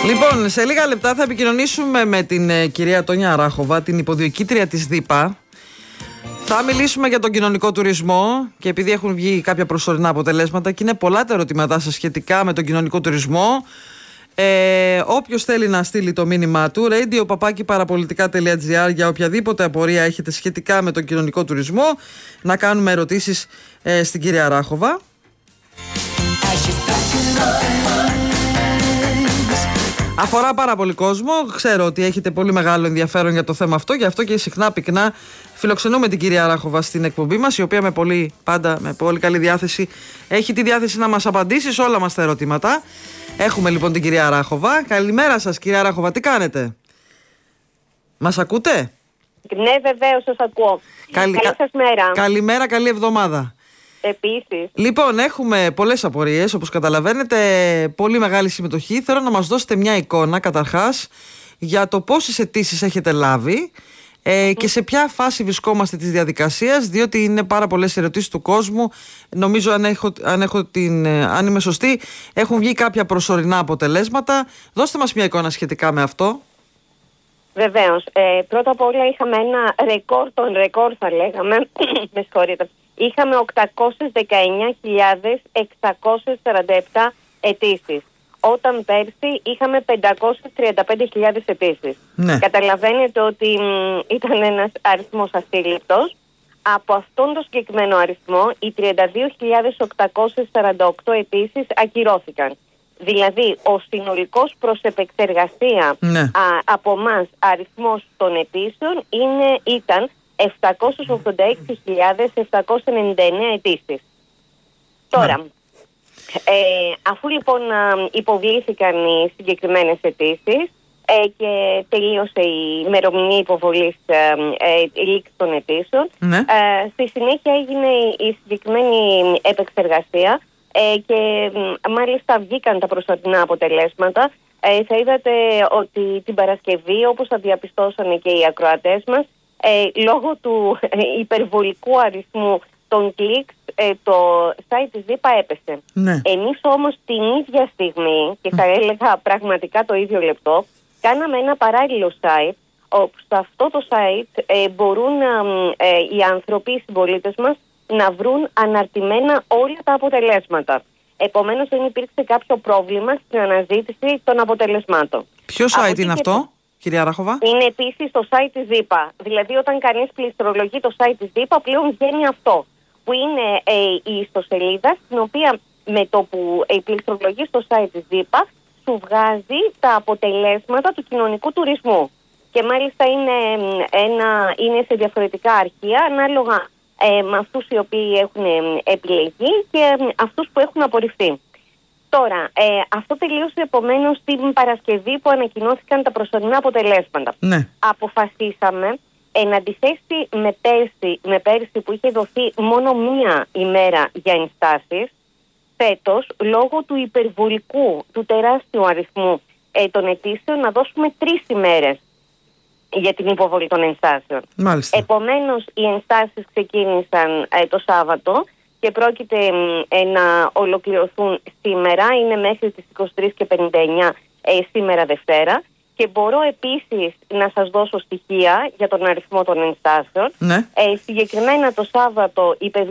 Λοιπόν, σε λίγα λεπτά θα επικοινωνήσουμε με την κυρία Τόνια Αράχοβα, την υποδιοικήτρια της ΔΥΠΑ. Θα μιλήσουμε για τον κοινωνικό τουρισμό και επειδή έχουν βγει κάποια προσωρινά αποτελέσματα και είναι πολλά τα ερωτήματά σας σχετικά με τον κοινωνικό τουρισμό, όποιος θέλει να στείλει το μήνυμά του, radio@parapolitica.gr, για οποιαδήποτε απορία έχετε σχετικά με τον κοινωνικό τουρισμό, να κάνουμε ερωτήσεις στην κυρία Αράχοβα. Αφορά πάρα πολύ κόσμο. Ξέρω ότι έχετε πολύ μεγάλο ενδιαφέρον για το θέμα αυτό. Γι' αυτό και συχνά πυκνά φιλοξενούμε την κυρία Αράχοβα στην εκπομπή μας, η οποία πάντα με πολύ καλή διάθεση έχει τη διάθεση να μας απαντήσει σε όλα μας τα ερωτήματα. Έχουμε λοιπόν την κυρία Αράχοβα. Καλημέρα σας, κυρία Αράχοβα, τι κάνετε? Μας ακούτε? Ναι, βεβαίως σας ακούω. Καλή σας μέρα. Καλημέρα, καλή εβδομάδα. Επίσης. Λοιπόν, έχουμε πολλές απορίες, όπως καταλαβαίνετε, πολύ μεγάλη συμμετοχή. Θέλω να μας δώσετε μια εικόνα, καταρχάς, για το πόσες αιτήσεις έχετε λάβει και σε ποια φάση βρισκόμαστε της διαδικασίας, διότι είναι πάρα πολλές ερωτήσεις του κόσμου. Νομίζω, αν είμαι σωστή, έχουν βγει κάποια προσωρινά αποτελέσματα. Δώστε μας μια εικόνα σχετικά με αυτό. Βεβαίως. Πρώτα απ' όλα είχαμε ένα ρεκόρ των ρεκόρ, θα λέγαμε. Με συγχωρείτε. Είχαμε 819.647 αιτήσεις. Όταν πέρσι είχαμε 535.000 αιτήσεις. Ναι. Καταλαβαίνετε ότι ήταν ένας αριθμός ασύλληπτος. Από αυτόν τον συγκεκριμένο αριθμό, οι 32.848 αιτήσεις ακυρώθηκαν. Δηλαδή, ο συνολικός προς επεξεργασία από εμάς αριθμός των αιτήσεων ήταν 786.799 αιτήσεις. Τώρα, αφού λοιπόν υποβλήθηκαν οι συγκεκριμένες αιτήσεις και τελείωσε η ημερομηνία υποβολής λήξη των αιτήσεων, στη συνέχεια έγινε η συγκεκριμένη επεξεργασία και μάλιστα βγήκαν τα προσωρινά αποτελέσματα. Θα είδατε ότι την Παρασκευή, όπως θα διαπιστώσανε και οι ακροατές μας, λόγω του υπερβολικού αριθμού των κλικς, το site της ΔΥΠΑ έπεσε. Ναι. Εμείς όμως την ίδια στιγμή, και θα έλεγα πραγματικά το ίδιο λεπτό, κάναμε ένα παράλληλο site, όπου σε αυτό το site μπορούν οι άνθρωποι, οι συμπολίτες μας, να βρουν αναρτημένα όλα τα αποτελέσματα. Επομένως δεν υπήρξε κάποιο πρόβλημα στην αναζήτηση των αποτελεσμάτων. Ποιο site είναι αυτό, κυρία Αράχοβα? Είναι επίσης το site της ΔΥΠΑ. Δηλαδή όταν κανείς πληκτρολογεί το site της ΔΥΠΑ, πλέον βγαίνει αυτό, που είναι η ιστοσελίδα, στην οποία με το που πληκτρολογεί στο site της ΔΥΠΑ σου βγάζει τα αποτελέσματα του κοινωνικού τουρισμού. Και μάλιστα είναι σε διαφορετικά αρχεία, ανάλογα με αυτούς οι οποίοι έχουν επιλεγεί και αυτούς που έχουν απορριφθεί. Τώρα, αυτό τελείωσε επομένως την Παρασκευή που ανακοινώθηκαν τα προσωρινά αποτελέσματα. Ναι. Αποφασίσαμε, εν αντιθέσει με πέρσι που είχε δοθεί μόνο μία ημέρα για ενστάσεις, φέτος, λόγω του υπερβολικού, του τεράστιου αριθμού των αιτήσεων, να δώσουμε 3 ημέρες για την υποβολή των ενστάσεων. Μάλιστα. Επομένως, οι ενστάσεις ξεκίνησαν το Σάββατο και πρόκειται να ολοκληρωθούν σήμερα. Είναι μέχρι τις 23:59 σήμερα Δευτέρα. Και μπορώ επίσης να σας δώσω στοιχεία για τον αριθμό των ενστάσεων. Ναι. Συγκεκριμένα το Σάββατο